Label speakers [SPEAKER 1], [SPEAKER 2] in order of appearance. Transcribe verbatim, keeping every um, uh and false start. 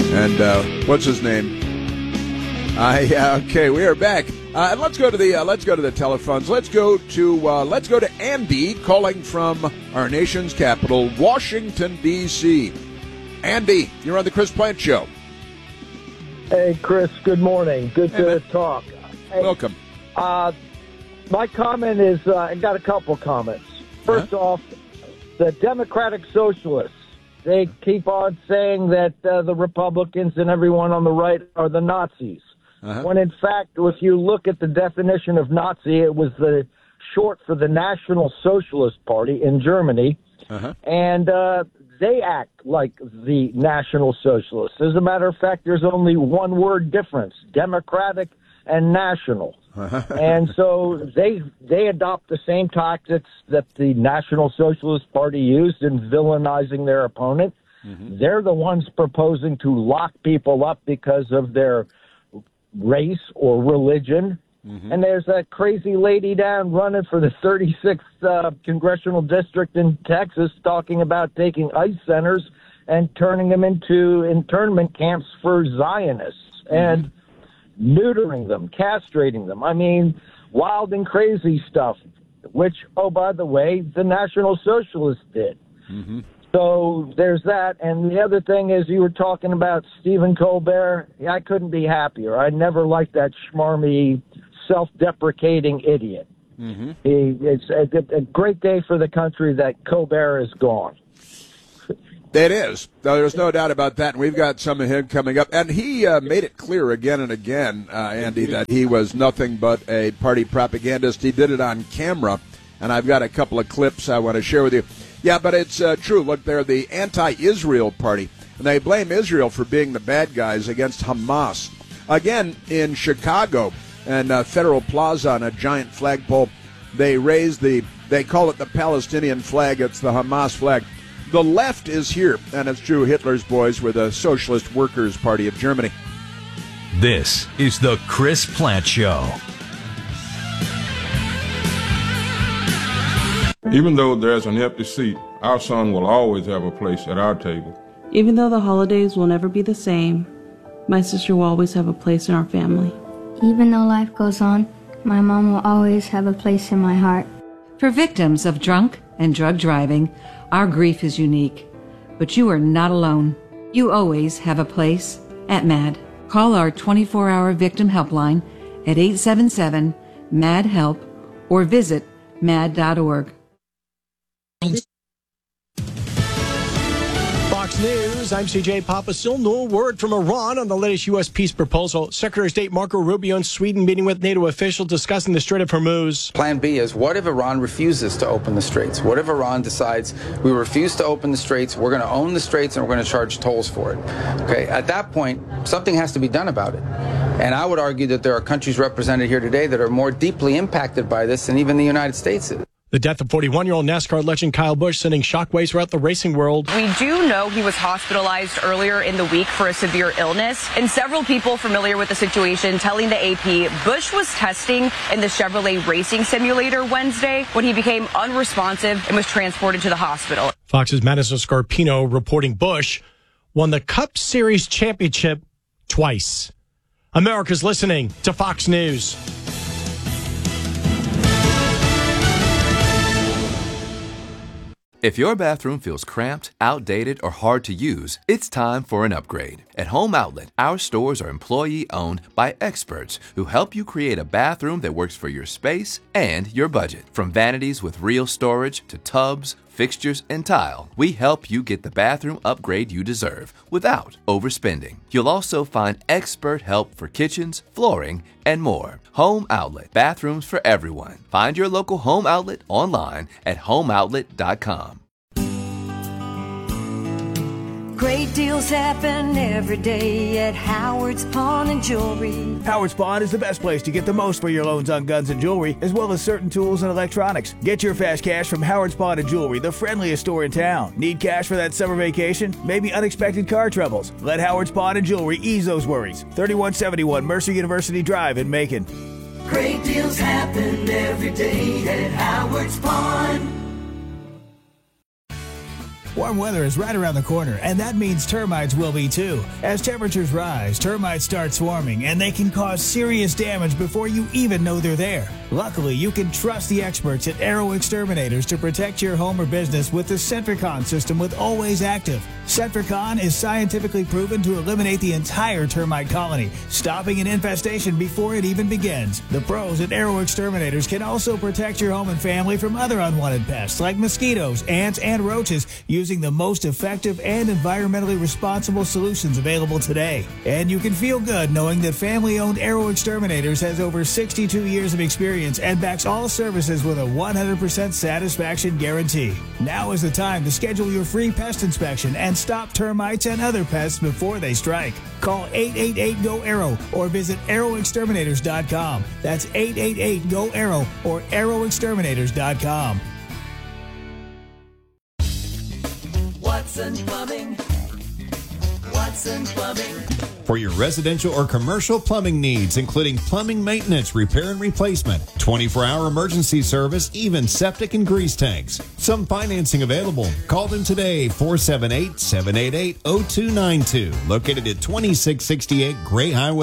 [SPEAKER 1] And uh, what's his name? Uh, yeah, okay, we are back. Uh, and let's go to the uh, let's go to the telephones. Let's go to uh, let's go to Andy calling from our nation's capital, Washington D C Andy, you're on the Chris Plante Show.
[SPEAKER 2] Hey, Chris. Good morning. Good
[SPEAKER 1] hey,
[SPEAKER 2] to
[SPEAKER 1] man.
[SPEAKER 2] talk. Hey,
[SPEAKER 1] Welcome.
[SPEAKER 2] Uh, my comment is uh, I got a couple comments. First
[SPEAKER 1] uh-huh.
[SPEAKER 2] off, the Democratic Socialists. They keep on saying that uh, the Republicans and everyone on the right are the Nazis. Uh-huh. When, in fact, if you look at the definition of Nazi, it was the short for the National Socialist Party in Germany. Uh-huh. And uh, they act like the National Socialists. As a matter of fact, there's only one word difference, Democratic and National. Uh-huh. And so they they adopt the same tactics that the National Socialist Party used in villainizing their opponent. Mm-hmm. They're the ones proposing to lock people up because of their race or religion. Mm-hmm. And there's that crazy lady down running for the thirty-sixth uh, congressional district in Texas talking about taking ICE centers and turning them into internment camps for Zionists mm-hmm. and neutering them, castrating them. I mean, wild and crazy stuff, which, oh, by the way, the National Socialists did. Mm-hmm. So there's that. And the other thing is you were talking about Stephen Colbert. Yeah, I couldn't be happier. I never liked that schmarmy, self-deprecating idiot. Mm-hmm. He, it's a, a great day for the country that Colbert is gone.
[SPEAKER 1] It is. There's no doubt about that. And we've got some of him coming up. And he uh, made it clear again and again, uh, Andy, that he was nothing but a party propagandist. He did it on camera. And I've got a couple of clips I want to share with you. Yeah, but it's uh, true. Look, they're the anti-Israel party. And they blame Israel for being the bad guys against Hamas. Again, in Chicago and uh, Federal Plaza on a giant flagpole, they raise the, they call it the Palestinian flag. It's the Hamas flag. The left is here, and it's true, Hitler's boys were the Socialist Workers' Party of Germany.
[SPEAKER 3] This is the Chris Plante Show.
[SPEAKER 4] Even though there's an empty seat, our son will always have a place at our table.
[SPEAKER 5] Even though the holidays will never be the same, my sister will always have a place in our family.
[SPEAKER 6] Even though life goes on, my mom will always have a place in my heart.
[SPEAKER 7] For victims of drunk and drug driving, our grief is unique, but you are not alone. You always have a place at MAD. Call our twenty-four hour victim helpline at eight seven seven, M A D, HELP or visit mad dot org.
[SPEAKER 8] Fox News, I'm C J Papa. Still no word from Iran on the latest U S peace proposal. Secretary of State Marco Rubio in Sweden meeting with NATO officials discussing the Strait of Hormuz.
[SPEAKER 9] Plan B is, what if Iran refuses to open the straits? What if Iran decides we refuse to open the straits, we're going to own the straits, and we're going to charge tolls for it? Okay, at that point, something has to be done about it. And I would argue that there are countries represented here today that are more deeply impacted by this than even the United States is.
[SPEAKER 8] The death of forty-one-year-old NASCAR legend Kyle Busch sending shockwaves throughout the racing world.
[SPEAKER 10] We do know he was hospitalized earlier in the week for a severe illness, and several people familiar with the situation telling the A P Busch was testing in the Chevrolet racing simulator Wednesday when he became unresponsive and was transported to the hospital.
[SPEAKER 8] Fox's Madison Scarpino reporting Busch won the Cup Series championship twice. America's listening to Fox News.
[SPEAKER 11] If your bathroom feels cramped, outdated, or hard to use, it's time for an upgrade. At Home Outlet, our stores are employee-owned by experts who help you create a bathroom that works for your space and your budget. From vanities with real storage to tubs, fixtures, and tile, we help you get the bathroom upgrade you deserve without overspending. You'll also find expert help for kitchens, flooring, and more. Home Outlet, bathrooms for everyone. Find your local Home Outlet online at home outlet dot com.
[SPEAKER 12] Great deals happen every day at Howard's Pawn and Jewelry.
[SPEAKER 13] Howard's Pawn is the best place to get the most for your loans on guns and jewelry, as well as certain tools and electronics. Get your fast cash from Howard's Pawn and Jewelry, the friendliest store in town. Need cash for that summer vacation? Maybe unexpected car troubles? Let Howard's Pawn and Jewelry ease those worries. thirty-one seventy-one Mercer University Drive in Macon.
[SPEAKER 12] Great deals happen every day at Howard's Pawn.
[SPEAKER 13] Warm weather is right around the corner, and that means termites will be too. As temperatures rise, termites start swarming, and they can cause serious damage before you even know they're there. Luckily, you can trust the experts at Arrow Exterminators to protect your home or business with the Centricon system with Always Active. Centricon is scientifically proven to eliminate the entire termite colony, stopping an infestation before it even begins. The pros at Arrow Exterminators can also protect your home and family from other unwanted pests like mosquitoes, ants, and roaches using the most effective and environmentally responsible solutions available today. And you can feel good knowing that family-owned Arrow Exterminators has over sixty-two years of experience and backs all services with a one hundred percent satisfaction guarantee. Now is the time to schedule your free pest inspection and stop termites and other pests before they strike. Call eight eight eight, G O, ARROW or visit arrow exterminators dot com. That's eight eight eight, G O, ARROW or arrow exterminators dot com.
[SPEAKER 14] Watson Plumbing. Watson Plumbing.
[SPEAKER 15] For your residential or commercial plumbing needs, including plumbing maintenance, repair and replacement, twenty-four hour emergency service, even septic and grease tanks. Some financing available. Call them today, four seven eight, seven eight eight, zero two nine two. Located at twenty-six sixty-eight Gray Highway.